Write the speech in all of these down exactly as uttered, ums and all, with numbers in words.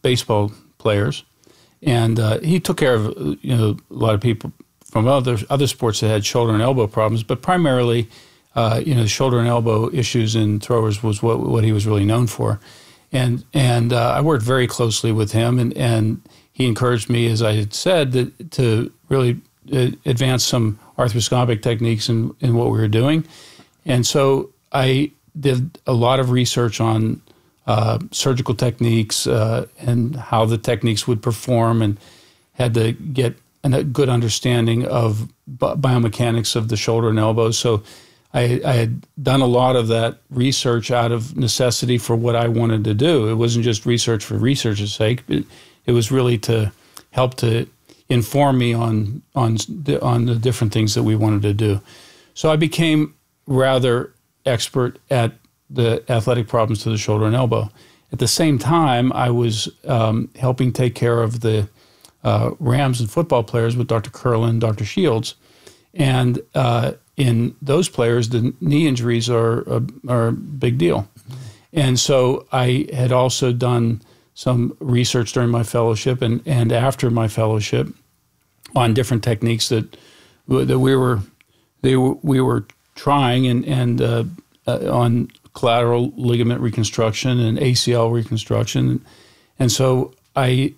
baseball players, and uh, he took care of you know a lot of people from other other sports that had shoulder and elbow problems, but primarily, uh, you know, shoulder and elbow issues in throwers was what what he was really known for, and and uh, I worked very closely with him, and and he encouraged me, as I had said, that, to really uh, advance some arthroscopic techniques in, in what we were doing, and so I did a lot of research on uh, surgical techniques uh, and how the techniques would perform, and had to get a good understanding of bi- biomechanics of the shoulder and elbow. So I, I had done a lot of that research out of necessity for what I wanted to do. It wasn't just research for research's sake. It, it was really to help to inform me on on the, on the different things that we wanted to do. So I became rather expert at the athletic problems to the shoulder and elbow. At the same time, I was um, helping take care of the uh, Rams and football players with Doctor Curlin, Doctor Shields. And uh, in those players, the knee injuries are, are, are a big deal. And so I had also done some research during my fellowship and, and after my fellowship on different techniques that that we were they were, we were trying and and uh, uh, on collateral ligament reconstruction and A C L reconstruction, and so I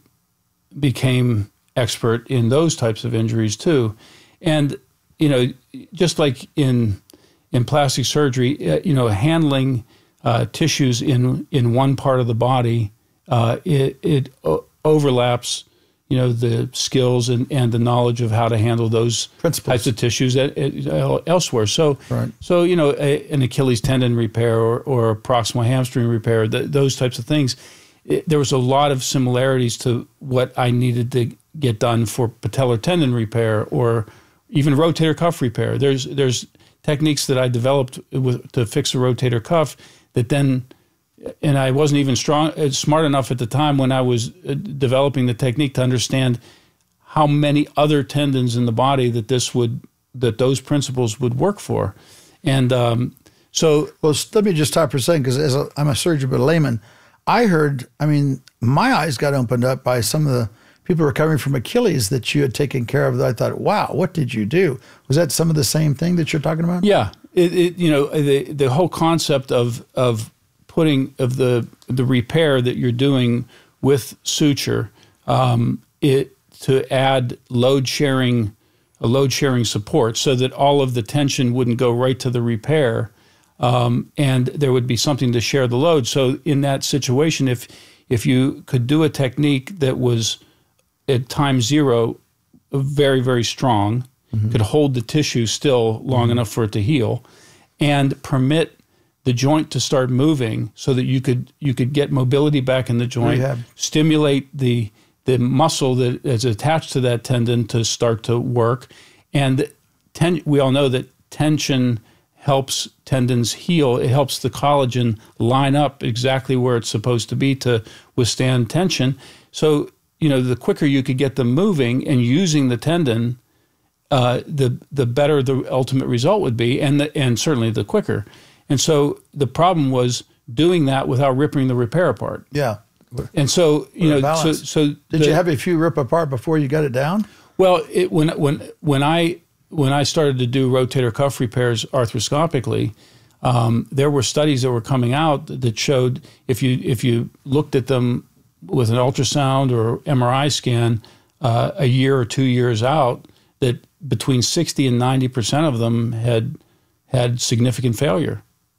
became expert in those types of injuries too. And you know, just like in in plastic surgery, uh, you know, handling uh, tissues in in one part of the body, uh, it it o- overlaps. You know, the skills and, and the knowledge of how to handle those Principles. types of tissues at, at, elsewhere. So, right. so you know, a, an Achilles tendon repair or, or a proximal hamstring repair, the, those types of things, it, there was a lot of similarities to what I needed to get done for patellar tendon repair or even rotator cuff repair. There's there's techniques that I developed with, to fix a rotator cuff that then. And I wasn't even strong, smart enough at the time when I was developing the technique to understand how many other tendons in the body that this would, that those principles would work for. And um, so... Well, let me just stop for a second, because as a, I'm a surgeon but a layman, I heard, I mean, my eyes got opened up by some of the people recovering from Achilles that you had taken care of. That I thought, wow, what did you do? Was that some of the same thing that you're talking about? Yeah. It, it, you know, the, the whole concept of of putting of the the repair that you're doing with suture, um, it to add load sharing, a load sharing support, so that all of the tension wouldn't go right to the repair, um, and there would be something to share the load. So in that situation, if if you could do a technique that was at time zero very very strong, mm-hmm. could hold the tissue still long mm-hmm. enough for it to heal, and permit the joint to start moving so that you could you could get mobility back in the joint, Rehab. Stimulate the the muscle that is attached to that tendon to start to work. And ten, we all know that tension helps tendons heal. It helps the collagen line up exactly where it's supposed to be to withstand tension. So, you know, the quicker you could get them moving and using the tendon, uh, the the better the ultimate result would be, and the, and certainly the quicker. And so the problem was doing that without ripping the repair apart. Yeah. And so, you know, so, so did the, you have a few rip apart before you got it down? Well, it, when when when I when I started to do rotator cuff repairs arthroscopically, um, there were studies that were coming out that showed if you if you looked at them with an ultrasound or M R I scan uh, a year or two years out, that between sixty and ninety percent of them had had significant failure.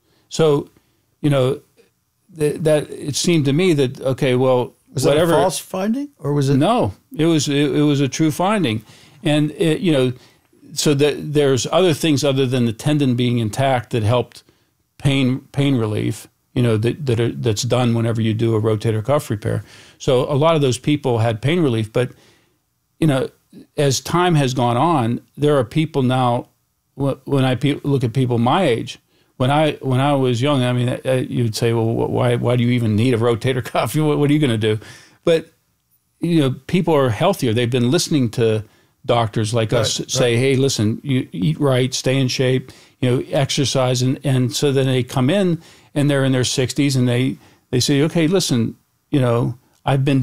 So, you know, th- that it seemed to me that, okay, well, was whatever. that a false finding, or was it? No, it was it, it was a true finding, and it, you know, so that there's other things other than the tendon being intact that helped pain pain relief. You know, that that are, that's done whenever you do a rotator cuff repair. So a lot of those people had pain relief, but you know, as time has gone on, there are people now. When I pe- look at people my age, when I when I was young, I mean, uh, you'd say, well, why why do you even need a rotator cuff? What, what are you going to do? But you know, people are healthier. They've been listening to doctors like right, us right. say, hey, listen, you eat right, stay in shape, you know, exercise, and and so then they come in and they're in their sixties and they they say, okay, listen, you know, I've been